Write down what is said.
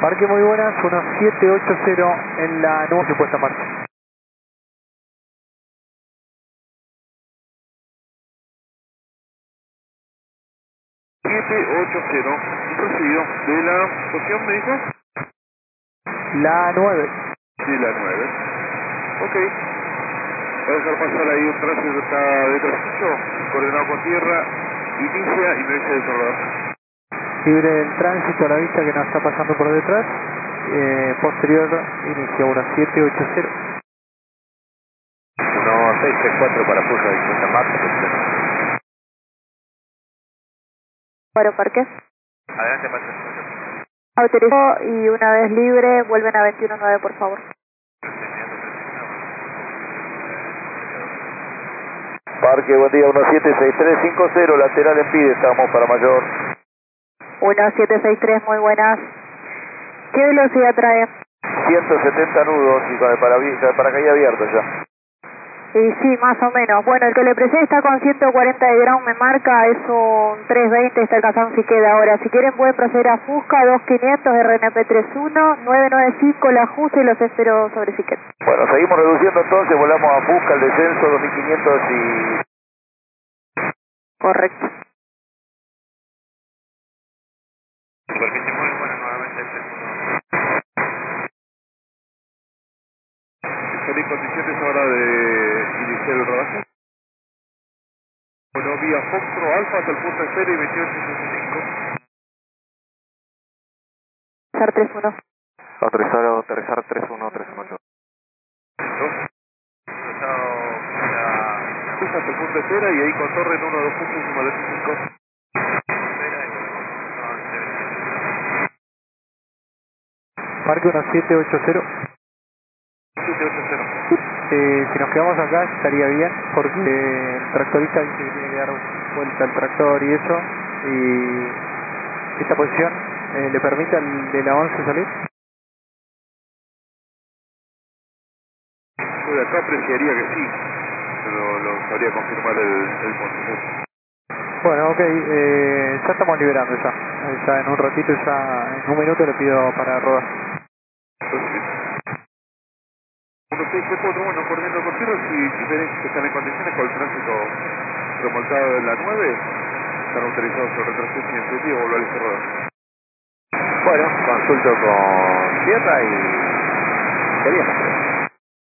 Parque muy buenas, 1780 en la nueva supuesta marcha. Recibido. ¿De la posición me dijo? La 9. Sí, la 9. Ok. Voy a dejar pasar ahí un tránsito de tránsito, coordinado con tierra, inicia y me dice el corredor. Libre el tránsito a la vista que nos está pasando por detrás. Posterior inicia 1780. 1634 para Puso de Santa Marta. Aeroparque. Adelante, Patricio. Autorizó y una vez libre vuelven a 219, por favor. Parque, buen día, 176350, lateral en pide, estamos para mayor. 1763, muy buenas. ¿Qué velocidad trae? 170 nudos y con el paracaídas abierto ya. Y sí, más o menos. Bueno, el que le precede está con 140 de ground, me marca, es un 320, está alcanzando si queda ahora. Si quieren pueden proceder a Fusca, 2500, RNP 31, 995, la ajuste y los espero sobre Siquet. Bueno, seguimos reduciendo entonces, volamos a Fusca, el descenso, 2500 y... Correcto. Superficie muy buena nuevamente. ¿Están en condiciones ahora de iniciar el rodaje? Bueno, vía Foxtro Alfa hasta el punto espera y 2865. Aterrizar 31. Aterrizar 318. Hasta el punto espera y ahí con torre en 1 2 puntos y modelo 5. Parque 1780. 780. Si nos quedamos acá estaría bien porque el tractorista dice que tiene que dar vuelta al tractor y eso. Y esta posición le permite al de la 11 salir. Yo de acá apreciaría que sí, pero lo sabría confirmar el conductor. Bueno, ok, ya estamos liberando ya. Ya en un ratito, ya en un minuto le pido para rodar. Entonces, 1664, bueno, coordinando con tierra, si ven que están en condiciones con el tránsito remolcado de la 9, están autorizados sobre retroceso y en sentido volver a rodar. Bueno, consulto con tierra y... sería.